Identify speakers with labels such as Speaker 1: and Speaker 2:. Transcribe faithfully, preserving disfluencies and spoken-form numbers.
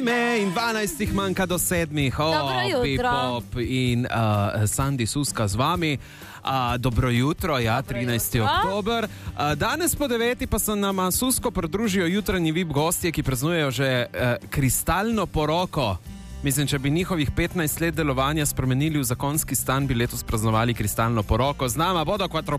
Speaker 1: me in dvanajstih manjka do sedmih. Oh,
Speaker 2: Dobro jutro.
Speaker 1: Pop in uh, Sandi Suska z vami. Uh, dobro jutro, ja,
Speaker 2: Dobro
Speaker 1: trinajsti
Speaker 2: jutro.
Speaker 1: oktober. Uh, danes po deveti pa se nam Susko pridružijo jutranji V I P gostje, ki praznujejo že uh, kristalno poroko. Mislim, če bi njihovih petnajst let delovanja spremenili v zakonski stan, bi letos praznovali kristalno poroko. Z nama bodo